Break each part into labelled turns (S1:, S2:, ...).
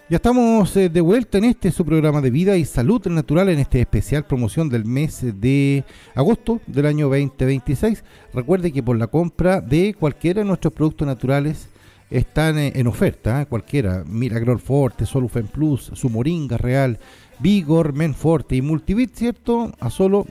S1: Ya estamos de vuelta en su programa de vida y salud natural, en este especial promoción del mes de agosto del año 2026. Recuerde que por la compra de cualquiera de nuestros productos naturales están en oferta, cualquiera, Miragrol Forte, Solufen Plus, su Moringa Real, Vigor, Menforte y Multivit, ¿cierto? A solo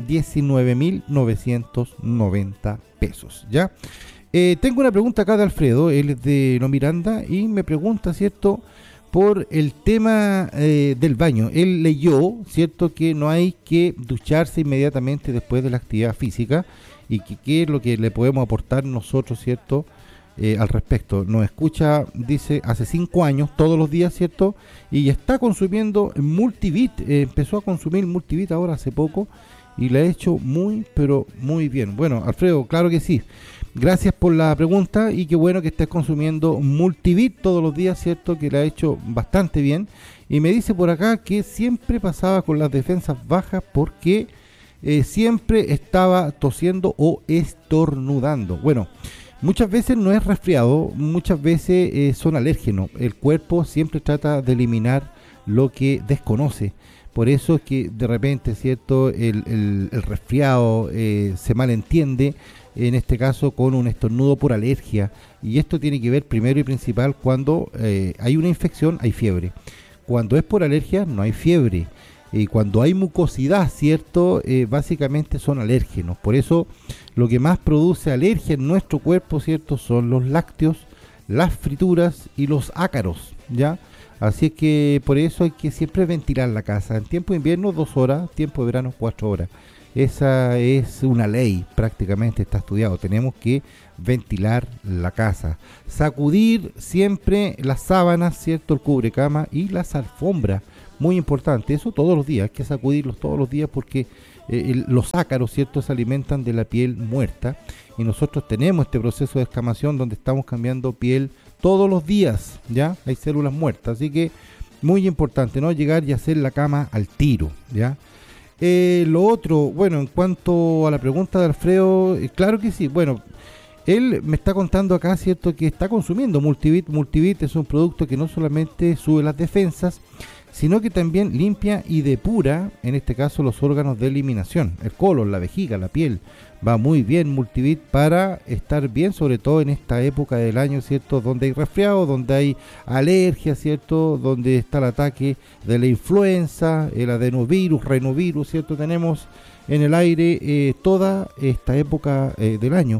S1: 19.990 pesos, ¿ya? Tengo una pregunta acá de Alfredo, él es de No Miranda y me pregunta, ¿cierto?, por el tema del baño. Él leyó, ¿cierto?, que no hay que ducharse inmediatamente después de la actividad física y que qué es lo que le podemos aportar nosotros, ¿cierto?, al respecto. Nos escucha, dice, hace 5 años, todos los días, ¿cierto?, y está consumiendo Multivit. Empezó a consumir Multivit ahora hace poco y le ha hecho muy, pero muy bien. Bueno, Alfredo, claro que sí. Gracias por la pregunta y qué bueno que estés consumiendo Multivit todos los días, ¿cierto? Que le ha hecho bastante bien. Y me dice por acá que siempre pasaba con las defensas bajas porque siempre estaba tosiendo o estornudando. Bueno, muchas veces no es resfriado, muchas veces son alérgenos. El cuerpo siempre trata de eliminar lo que desconoce. Por eso es que de repente, ¿cierto?, el resfriado se malentiende, en este caso con un estornudo por alergia. Y esto tiene que ver primero y principal cuando hay una infección, hay fiebre. Cuando es por alergia, no hay fiebre. Y cuando hay mucosidad, ¿cierto?, básicamente son alérgenos. Por eso lo que más produce alergia en nuestro cuerpo, ¿cierto?, son los lácteos, las frituras y los ácaros, ¿ya? Así es que por eso hay que siempre ventilar la casa. En tiempo de invierno 2 horas, tiempo de verano 4 horas. Esa es una ley, prácticamente está estudiado. Tenemos que ventilar la casa. Sacudir siempre las sábanas, ¿cierto?, el cubrecama y las alfombras. Muy importante, eso todos los días, hay que sacudirlos todos los días porque los ácaros, ¿cierto?, se alimentan de la piel muerta. Y nosotros tenemos este proceso de descamación donde estamos cambiando piel todos los días, ¿ya? Hay células muertas, así que muy importante, ¿no?, llegar y hacer la cama al tiro, ¿ya? Lo otro, bueno, en cuanto a la pregunta de Alfredo, claro que sí, bueno, él me está contando acá, ¿cierto?, que está consumiendo Multivit. Multivit es un producto que no solamente sube las defensas, sino que también limpia y depura, en este caso, los órganos de eliminación, el colon, la vejiga, la piel. Va muy bien Multivit para estar bien, sobre todo en esta época del año, ¿cierto?, donde hay resfriado, donde hay alergia, ¿cierto?, donde está el ataque de la influenza, el adenovirus, renovirus, ¿cierto? Tenemos en el aire toda esta época del año.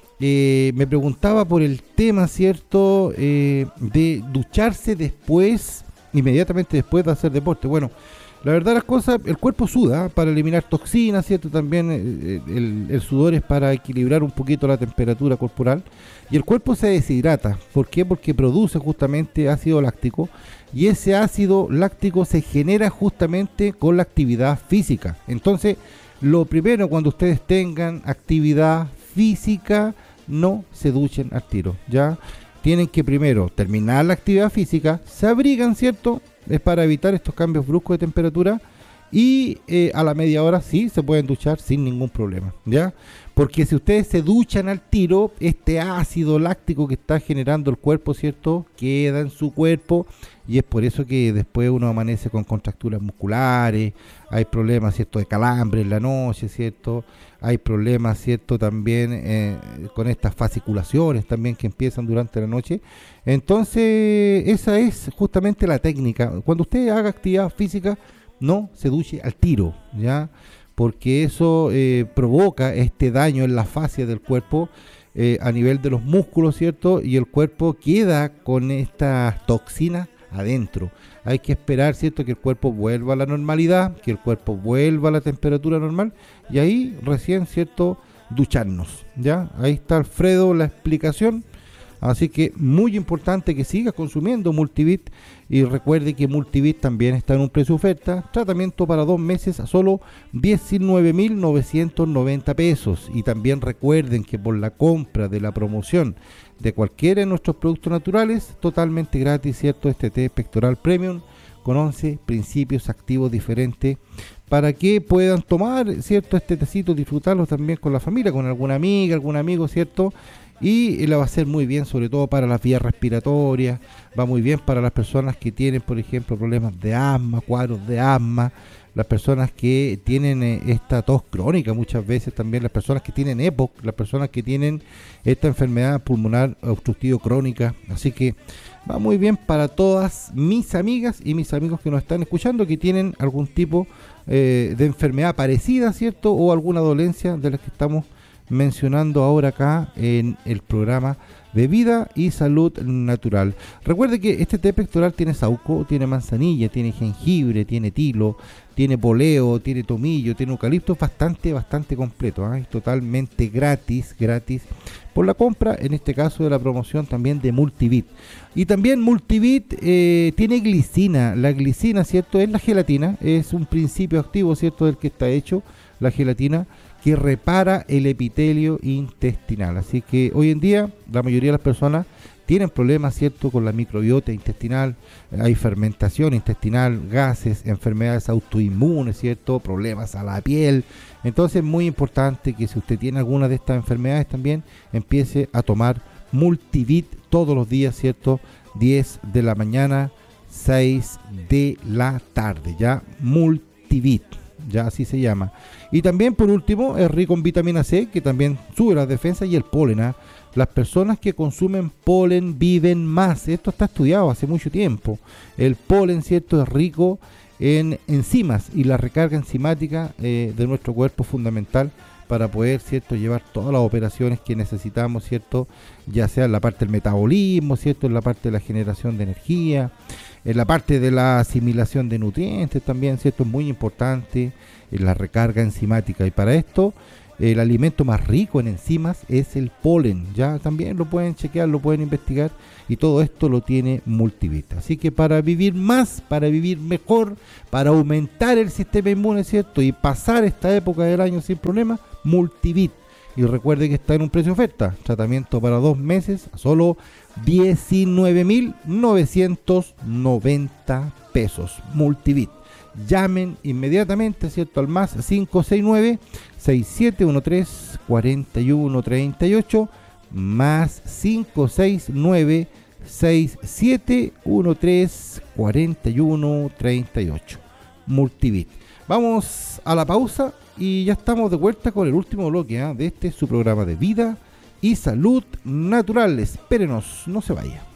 S1: Me preguntaba por el tema, ¿cierto?, de ducharse después, inmediatamente después de hacer deporte. Bueno, la verdad las cosas, el cuerpo suda para eliminar toxinas, ¿cierto? También el sudor es para equilibrar un poquito la temperatura corporal y el cuerpo se deshidrata. ¿Por qué? Porque produce justamente ácido láctico y ese ácido láctico se genera justamente con la actividad física. Entonces, lo primero, cuando ustedes tengan actividad física, no se duchen al tiro, ¿ya? Tienen que primero terminar la actividad física, se abrigan, ¿cierto? Es para evitar estos cambios bruscos de temperatura y a la media hora sí se pueden duchar sin ningún problema, ¿ya? Porque si ustedes se duchan al tiro, este ácido láctico que está generando el cuerpo, ¿cierto?, queda en su cuerpo y es por eso que después uno amanece con contracturas musculares, hay problemas, ¿cierto?, de calambre en la noche, ¿cierto? Hay problemas, ¿cierto?, también con estas fasciculaciones también que empiezan durante la noche. Entonces, esa es justamente la técnica. Cuando usted haga actividad física, no se duche al tiro, ¿ya? Porque eso provoca este daño en la fascia del cuerpo a nivel de los músculos, ¿cierto? Y el cuerpo queda con estas toxinas adentro. Hay que esperar, ¿cierto?, que el cuerpo vuelva a la normalidad, que el cuerpo vuelva a la temperatura normal y ahí recién, ¿cierto?, ducharnos, ¿ya? Ahí está, Alfredo, la explicación. Así que muy importante que siga consumiendo Multivit y recuerde que Multivit también está en un precio oferta, tratamiento para 2 meses a solo 19.990 pesos. Y también recuerden que por la compra de la promoción de cualquiera de nuestros productos naturales, totalmente gratis, ¿cierto?, este té pectoral premium con 11 principios activos diferentes para que puedan tomar, ¿cierto?, este tecito, disfrutarlo también con la familia, con alguna amiga, algún amigo, ¿cierto?, y la va a hacer muy bien, sobre todo para las vías respiratorias, va muy bien para las personas que tienen, por ejemplo, problemas de asma, cuadros de asma, las personas que tienen esta tos crónica, muchas veces también las personas que tienen EPOC, las personas que tienen esta enfermedad pulmonar obstructiva crónica. Así que va muy bien para todas mis amigas y mis amigos que nos están escuchando, que tienen algún tipo de enfermedad parecida, ¿cierto? O alguna dolencia de las que estamos mencionando ahora acá en el programa de Vida y Salud Natural. Recuerde que este té pectoral tiene saúco, tiene manzanilla, tiene jengibre, tiene tilo, tiene poleo, tiene tomillo, tiene eucalipto, bastante completo, es totalmente gratis por la compra, en este caso de la promoción también de Multivit. Y también Multivit tiene glicina. La glicina, ¿cierto? Es la gelatina, es un principio activo, ¿cierto? Del que está hecho la gelatina, que repara el epitelio intestinal. Así que hoy en día la mayoría de las personas tienen problemas, ¿cierto?, con la microbiota intestinal, hay fermentación intestinal, gases, enfermedades autoinmunes, ¿cierto?, problemas a la piel. Entonces es muy importante que si usted tiene alguna de estas enfermedades también empiece a tomar Multivit todos los días, ¿cierto?, 10 de la mañana, 6 de la tarde, ya Multivit, ya así se llama. Y también por último es rico en vitamina C, que también sube las defensas, y el polen, Las personas que consumen polen viven más. Esto está estudiado hace mucho tiempo. El polen, ¿cierto?, es rico en enzimas, y la recarga enzimática de nuestro cuerpo es fundamental para poder, ¿cierto?, llevar todas las operaciones que necesitamos, ¿cierto?, ya sea en la parte del metabolismo, ¿cierto?, en la parte de la generación de energía, en la parte de la asimilación de nutrientes también, ¿cierto?, es muy importante la recarga enzimática. Y para esto el alimento más rico en enzimas es el polen. Ya también lo pueden chequear, lo pueden investigar, y todo esto lo tiene Multivit. Así que para vivir más, para vivir mejor, para aumentar el sistema inmune, ¿cierto?, y pasar esta época del año sin problema, Multivit. Y recuerde que está en un precio oferta, tratamiento para 2 meses a solo 19.990 pesos. Multivit. Llamen inmediatamente, ¿cierto?, al más 569-6713-4138, más 569-6713-4138. Multivit. Vamos a la pausa y ya estamos de vuelta con el último bloque de este su programa de Vida y Salud Natural. Espérenos, no se vaya.